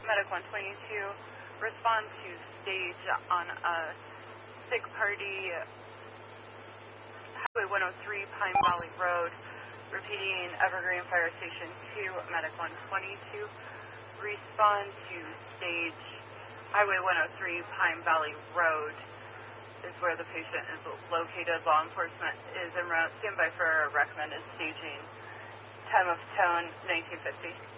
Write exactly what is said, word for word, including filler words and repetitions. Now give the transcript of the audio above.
Medic one twenty-two, respond to stage on a sick party, Highway one oh three, Pine Valley Road. Repeating, Evergreen Fire Station two, Medic one twenty-two, respond to stage Highway one oh three, Pine Valley Road is where the patient is located. Law enforcement is en route. Stand by for recommended staging. Time of tone, nineteen fifty.